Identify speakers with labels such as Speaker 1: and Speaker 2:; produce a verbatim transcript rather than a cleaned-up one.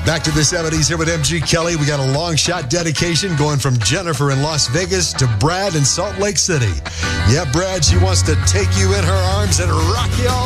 Speaker 1: Back to the seventies here with M G Kelly. We got a long shot dedication going from Jennifer in Las Vegas to Brad in Salt Lake City. Yeah, Brad, she wants to take you in her arms and rock you all